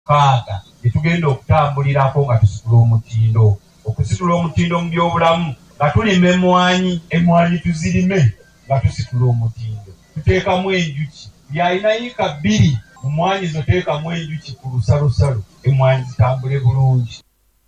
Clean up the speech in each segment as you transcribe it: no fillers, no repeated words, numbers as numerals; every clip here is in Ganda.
kaaga etugenda okutambulirako nga tusitula omutindo. Okusitula omutindo mu byobulamu nga tulima emmwanyi tuzirime nga tusitula omutindo. Tuteekamu enjuki byalina yika 2 mu mmwanyi zo teekamu enjuki ku lusalosalo emmwanyi zitambule bulungi.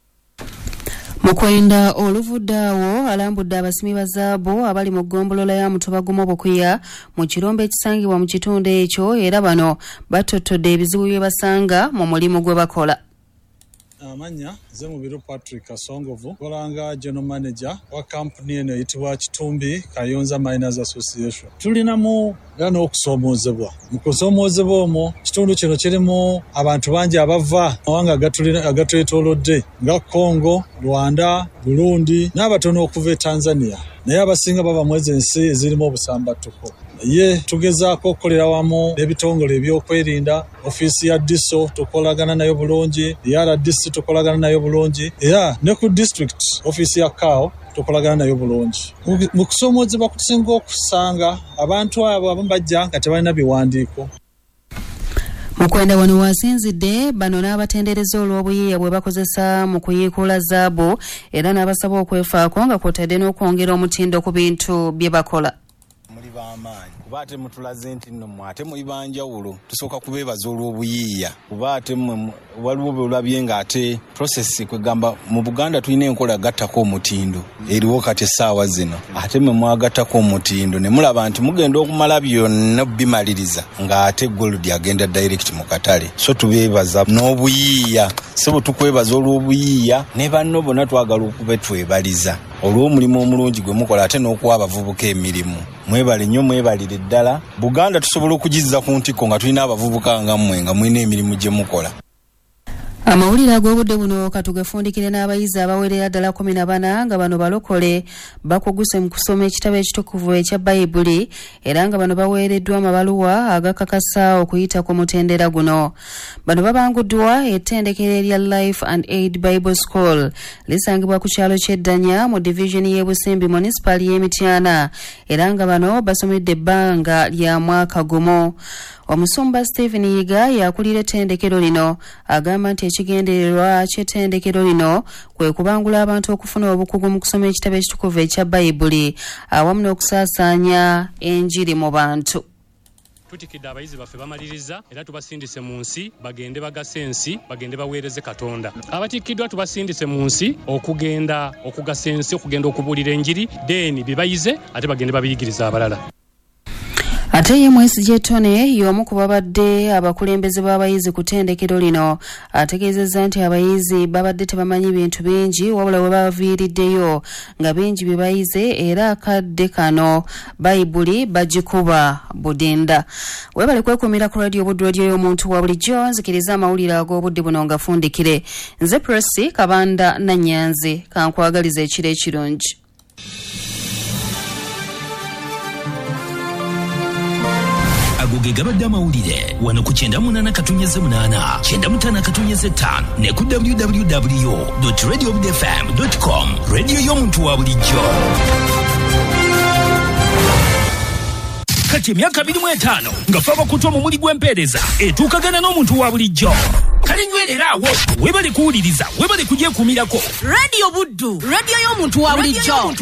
Mu kwenda oluvuddeawo alambudde abasimi ba zaabu abali mu ggombolola ya Mutobagumu Bukuya mu kirombe ekisangibwa mu kitundu ekyo era bano batottodde ebizibu bye basanga mu mulimu gwe bakola. Amanya ze mubiru Patrick Kasongovu kolanga general manager wa company eno yitibwa Kitumbi Kayonza Miners Association. Tulina mu gano okusoomozebwa. Mu kusoomozebwa omwo kitundu kino kirimu abantu bangi abava awanga agatwetoolodde nga Congo, Rwanda, Burundi n'abatono okuva e Tanzania. Naye abasinga bava mu ensi ezirimu obusambattuko. Ye tugezaako okukolera wamu n'ebitongole ebyokwerinda, ofiisi ya DISO tukolagana nayo bulungi, RDC tukolagana nayo bulungi, era ne ku district ofiisi ya KAO tukolagana nayo bulungi. Mu kusoomozebwa kutusinga okusanga abantu abo abamu bajja nga tebalina biwandiiko. Mu kwenda wano wasinzidde bano n'abatendereza olw'obuyiiya bwe bakozesa mu kuyiikula zaabu era n'abasaba okwefaako nga kwotadde n'okwongera omutindo ku bintu bye bakola. Muli b'amaanyi kuba ate mutulaze nti nno ate muli banjawulo tusooka kubeebaza olw'obuyiiya kuba ate waliwo beolabye nga ate process kwegamba mu Buganda tulina enkola gattako omutindo eriwo kati essaawa zino ate mwe mwagattako omutindo ne mulaba nti mugenda okumala byonna bimaliriza nga ate gold agenda direct mu katale. So tubeebaza n'obuyiiya sebo tukwebaza olw'obuyiiya ne banno bonna twagala okube twebaliza olw'omulimu omulungi gwe mukola ate n'okuwa abavubuka emirimu. Mwebale nnyo mwebalire ddala. Buganda tusobola okugizza ku ntikko nga tulina abavubuka nga mmwe nga mulina emirimu gye mukola. Amawulire ag'obudde buno katugefundikire n'abayizi abawerera ddala 14 nga bano balokole bakuguse mu kusoma ekitabo ekitukuvu ekya Bayibuli era nga bano baweereddwa amabaluwa agakakasa okuyita ku mutendera guno. Bano babanguddwa ettendekero erya Life and Aid Bible School lisangibwa ku kyalo ky'Eddanya mu division y'e Busimbi municipal y'Emityana era nga bano basomedde ebbanga lya mwaka gumu. Omusumba Stephen Yiga yakulira ettendekero lino agamba nti ekigendererwa ky'ettendekero lino kwe kubangula abantu okufuna obukugu mu kusoma ekitabo ekitukuvu ekya Bayibuli awamu n'okusaasaanya enjiri mu bantu. Tutikidde abayizi baffe bamaliriza era tubasindise mu nsi bagende bagase ensi bagende baweereze Katonda. Abatikiddwa tubasindise mu nsi okugenda okugasa ensi okugenda okubuulira enjiri deni bibayize ate bagende babiyigiriza abalala. Ate ye Mwesigye Tone y'omu ku babadde abakulembeze b'abayizi ku ttendekero lino ategeezezza nti abayizi babadde tebamanyi bintu bingi wabula we baviiriddeyo nga bingi bye bayize era akadde kano Bayibuli bagikuba budinda. Webale kwekuumira ku radio Buddu radio y'omuntu wa bulijjo nzikiriza amawulire ag'obudde buno nga fundikire. Nze Presi Kabanda Nanyanzi kankwagaliza ekiro ekirungi. Agoge gabadde amawulire wano ku 98.8 95 ne ku www.radiobudfm.com radio y'omuntu wa bulijjo. Kati emyaka 25 nga faba kutwa mu muli gw'empeereza etuukagana n'omuntu wa bulijjo. Kale nywereraawo webale kuwuliriza webale kugyekuumirako Radio Buddu radio y'omuntu wa bulijjo.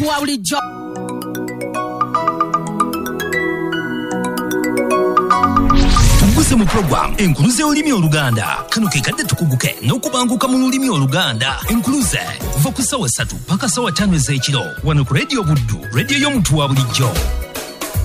Tuguse mu program enkuluze olulimi Oluganda. Kano ke kadde tukuguke n'okubanguka mu lulimi Oluganda. Enkuluze va ku ssaawa 3 paka ssaawa 5 ez'ekiro wano ku Radio Buddu radio y'omuntu wa bulijjo.